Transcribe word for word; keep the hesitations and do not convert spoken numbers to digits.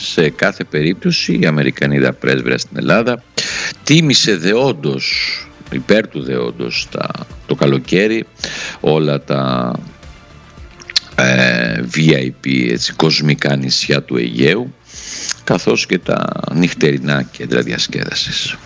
σε κάθε περίπτωση η Αμερικανίδα πρέσβυρα στην Ελλάδα τίμησε δεόντως, υπέρ του δεόντως, τα, το καλοκαίρι όλα τα ε, βι άι πι, έτσι, κοσμικά νησιά του Αιγαίου, καθώς και τα νυχτερινά κέντρα διασκέδασης.